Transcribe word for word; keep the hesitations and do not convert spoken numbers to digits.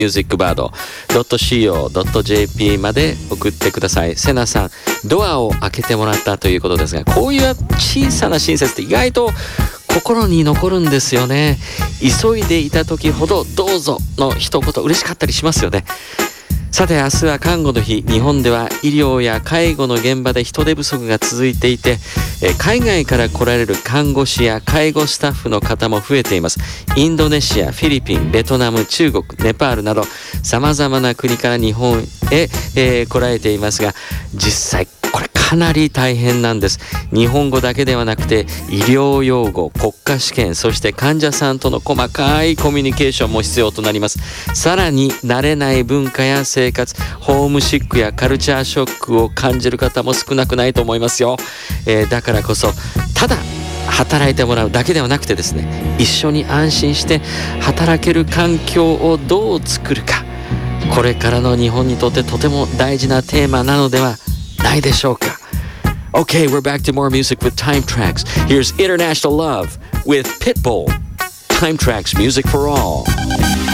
ミュージックバード ドットシーオー ドットジェーピー まで送ってください。セナさん、ドアを開けてもらったということですが、こういう小さな親切って意外と心に残るんですよね。急いでいた時ほどどうぞの一言嬉しかったりしますよね。さて、明日は看護の日。日本では医療や介護の現場で人手不足が続いていて、え海外から来られる看護師や介護スタッフの方も増えています。インドネシア、フィリピン、ベトナム、中国、ネパールなど様々な国から日本へ、えー、来られていますが、実際これかなり大変なんです。日本語だけではなくて医療用語、国家試験、そして患者さんとの細かいコミュニケーションも必要となります。さらに慣れない文化や生活、ホームシックやカルチャーショックを感じる方も少なくないと思いますよ。えー、だからこそただ働いてもらうだけではなくてですね、一緒に安心して働ける環境をどう作るか、これからの日本にとってとても大事なテーマなのではないでしょうか。 Okay, we're back to more music with Time Tracks. Here's International Love with Pitbull. Time Tracks, music for all.